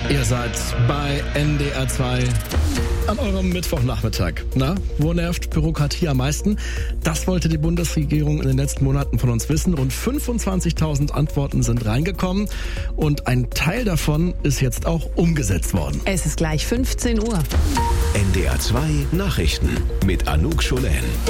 Ihr seid bei NDR 2 an eurem Mittwochnachmittag. Na, wo nervt Bürokratie am meisten? Das wollte die Bundesregierung in den letzten Monaten von uns wissen. Rund 25.000 Antworten sind reingekommen und ein Teil davon ist jetzt auch umgesetzt worden. Es ist gleich 15 Uhr. NDR 2 Nachrichten mit Anouk Scholen.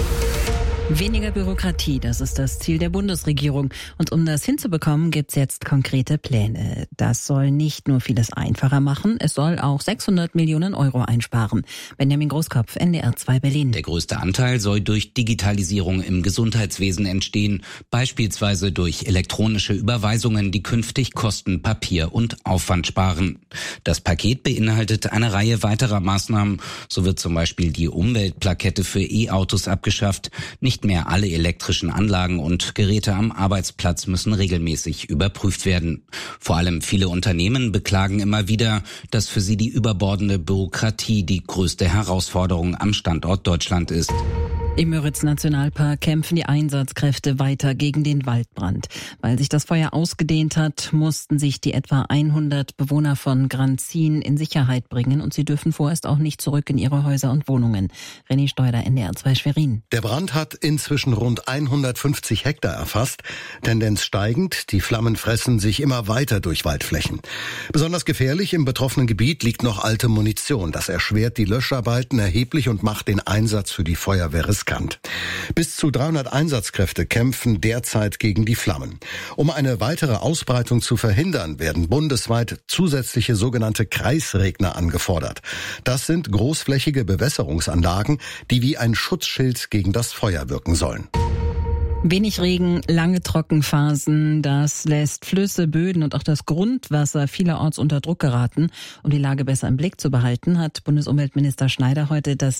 Weniger Bürokratie, das ist das Ziel der Bundesregierung. Und um das hinzubekommen, gibt's jetzt konkrete Pläne. Das soll nicht nur vieles einfacher machen, es soll auch 600 Millionen Euro einsparen. Benjamin Großkopf, NDR 2 Berlin. Der größte Anteil soll durch Digitalisierung im Gesundheitswesen entstehen, beispielsweise durch elektronische Überweisungen, die künftig Kosten, Papier und Aufwand sparen. Das Paket beinhaltet eine Reihe weiterer Maßnahmen. So wird zum Beispiel die Umweltplakette für E-Autos abgeschafft. Nicht mehr alle elektrischen Anlagen und Geräte am Arbeitsplatz müssen regelmäßig überprüft werden. Vor allem viele Unternehmen beklagen immer wieder, dass für sie die überbordende Bürokratie die größte Herausforderung am Standort Deutschland ist. Im Müritz-Nationalpark kämpfen die Einsatzkräfte weiter gegen den Waldbrand. Weil sich das Feuer ausgedehnt hat, mussten sich die etwa 100 Bewohner von Granzin in Sicherheit bringen und sie dürfen vorerst auch nicht zurück in ihre Häuser und Wohnungen. René Steuder, NDR 2 Schwerin. Der Brand hat inzwischen rund 150 Hektar erfasst. Tendenz steigend, die Flammen fressen sich immer weiter durch Waldflächen. Besonders gefährlich im betroffenen Gebiet liegt noch alte Munition. Das erschwert die Löscharbeiten erheblich und macht den Einsatz für die Feuerwehr riskant. Bis zu 300 Einsatzkräfte kämpfen derzeit gegen die Flammen. Um eine weitere Ausbreitung zu verhindern, werden bundesweit zusätzliche sogenannte Kreisregner angefordert. Das sind großflächige Bewässerungsanlagen, die wie ein Schutzschild gegen das Feuer wirken sollen. Wenig Regen, lange Trockenphasen, das lässt Flüsse, Böden und auch das Grundwasser vielerorts unter Druck geraten. Um die Lage besser im Blick zu behalten, hat Bundesumweltminister Schneider heute das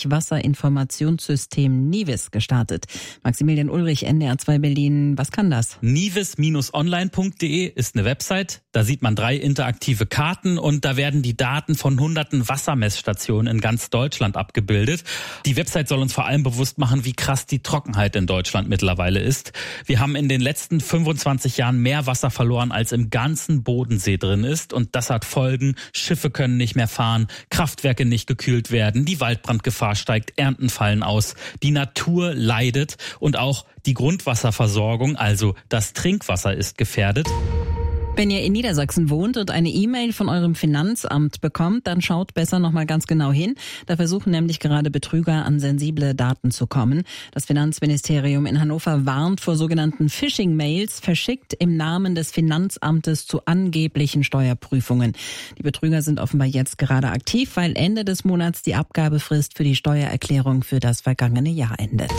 Niedrigwasserinformationssystem NIWIS gestartet. Maximilian Ulrich, NDR 2 Berlin, was kann das? niwis-online.de ist eine Website. Da sieht man 3 interaktive Karten und da werden die Daten von hunderten Wassermessstationen in ganz Deutschland abgebildet. Die Website soll uns vor allem bewusst machen, wie krass die Trockenheit in Deutschland mittlerweile ist. Wir haben in den letzten 25 Jahren mehr Wasser verloren, als im ganzen Bodensee drin ist. Und das hat Folgen. Schiffe können nicht mehr fahren, Kraftwerke nicht gekühlt werden, die Waldbrandgefahr steigt, Ernten fallen aus, die Natur leidet und auch die Grundwasserversorgung, also das Trinkwasser, ist gefährdet. Wenn ihr in Niedersachsen wohnt und eine E-Mail von eurem Finanzamt bekommt, dann schaut besser nochmal ganz genau hin. Da versuchen nämlich gerade Betrüger an sensible Daten zu kommen. Das Finanzministerium in Hannover warnt vor sogenannten Phishing-Mails, verschickt im Namen des Finanzamtes zu angeblichen Steuerprüfungen. Die Betrüger sind offenbar jetzt gerade aktiv, weil Ende des Monats die Abgabefrist für die Steuererklärung für das vergangene Jahr endet.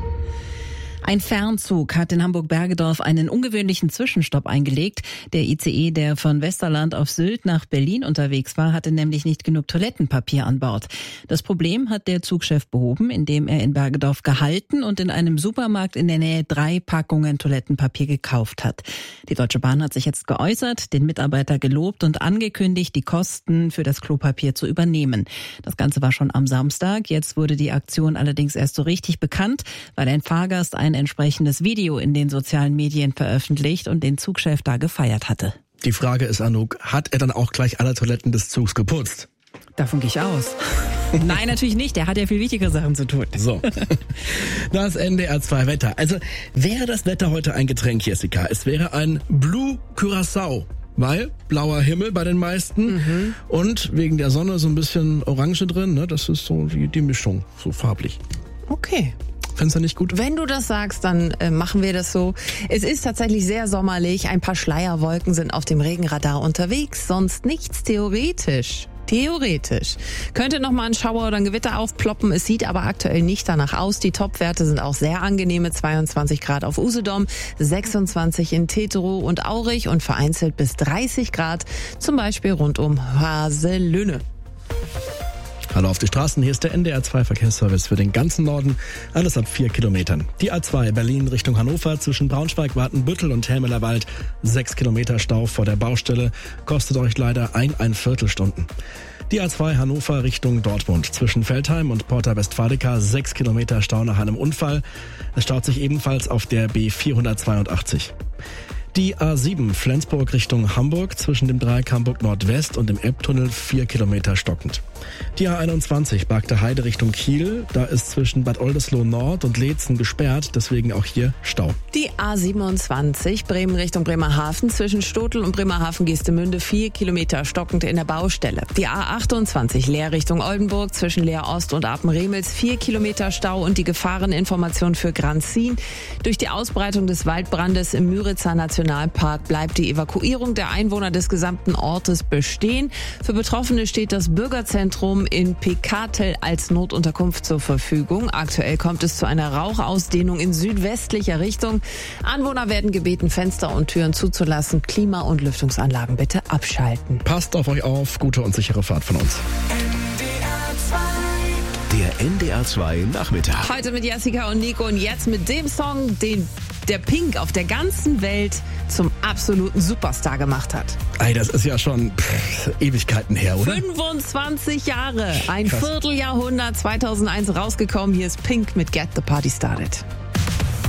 Ein Fernzug hat in Hamburg-Bergedorf einen ungewöhnlichen Zwischenstopp eingelegt. Der ICE, der von Westerland auf Sylt nach Berlin unterwegs war, hatte nämlich nicht genug Toilettenpapier an Bord. Das Problem hat der Zugchef behoben, indem er in Bergedorf gehalten und in einem Supermarkt in der Nähe 3 Packungen Toilettenpapier gekauft hat. Die Deutsche Bahn hat sich jetzt geäußert, den Mitarbeiter gelobt und angekündigt, die Kosten für das Klopapier zu übernehmen. Das Ganze war schon am Samstag. Jetzt wurde die Aktion allerdings erst so richtig bekannt, weil ein Fahrgast ein entsprechendes Video in den sozialen Medien veröffentlicht und den Zugchef da gefeiert hatte. Die Frage ist, Anouk, hat er dann auch gleich alle Toiletten des Zugs geputzt? Davon gehe ich aus. Nein, natürlich nicht. Der hat ja viel wichtigere Sachen zu tun. So, das NDR 2 Wetter. Also wäre das Wetter heute ein Getränk, Jessica, es wäre ein Blue Curacao. Weil blauer Himmel bei den meisten und wegen der Sonne so ein bisschen Orange drin. Ne? Das ist so die Mischung, so farblich. Okay. Findest du nicht gut? Wenn du das sagst, dann machen wir das so. Es ist tatsächlich sehr sommerlich. Ein paar Schleierwolken sind auf dem Regenradar unterwegs. Sonst nichts theoretisch. Theoretisch könnte noch mal ein Schauer oder ein Gewitter aufploppen. Es sieht aber aktuell nicht danach aus. Die Topwerte sind auch sehr angenehme. 22 Grad auf Usedom, 26 in Teterow und Aurich und vereinzelt bis 30 Grad, zum Beispiel rund um Haselünne. Hallo auf die Straßen, hier ist der NDR 2 Verkehrsservice für den ganzen Norden, alles ab 4 Kilometern. Die A2 Berlin Richtung Hannover zwischen Braunschweig, Watenbüttel und Helmelerwald, 6 Kilometer Stau vor der Baustelle, kostet euch leider 1,25 Stunden. Die A2 Hannover Richtung Dortmund zwischen Veltheim und Porta Westfalica, 6 Kilometer Stau nach einem Unfall. Es staut sich ebenfalls auf der B482. Die A7 Flensburg Richtung Hamburg zwischen dem Dreieck Hamburg Nordwest und dem Elbtunnel 4 Kilometer stockend. Die A21 Barkter Heide Richtung Kiel, da ist zwischen Bad Oldesloe Nord und Leetzen gesperrt, deswegen auch hier Stau. Die A27 Bremen Richtung Bremerhaven zwischen Stotel und Bremerhaven-Geestemünde 4 Kilometer stockend in der Baustelle. Die A28 Leer Richtung Oldenburg zwischen Leer Ost und Apen-Remels 4 Kilometer Stau und die Gefahreninformation für Granzin. Durch die Ausbreitung des Waldbrandes im Müritzer Nationalpark bleibt die Evakuierung der Einwohner des gesamten Ortes bestehen. Für Betroffene steht das Bürgerzentrum in Pekatel als Notunterkunft zur Verfügung. Aktuell kommt es zu einer Rauchausdehnung in südwestlicher Richtung. Anwohner werden gebeten, Fenster und Türen zuzulassen. Klima- und Lüftungsanlagen bitte abschalten. Passt auf euch auf, gute und sichere Fahrt von uns. Der NDR 2 Nachmittag. Heute mit Jessica und Nico und jetzt mit dem Song, den der Pink auf der ganzen Welt zum absoluten Superstar gemacht hat. Ey, das ist ja schon Ewigkeiten her, oder? 25 Jahre, ein Vierteljahrhundert, 2001 rausgekommen. Hier ist Pink mit Get the Party Started.